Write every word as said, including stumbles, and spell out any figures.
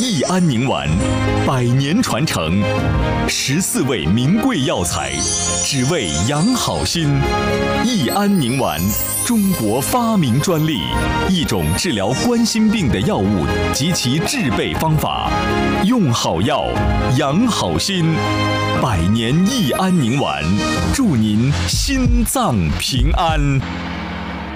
益安宁丸，百年传承，十四味名贵药材，只为养好心。益安宁丸，中国发明专利，一种治疗冠心病的药物及其制备方法。用好药，养好心。百年益安宁丸，祝您心脏平安。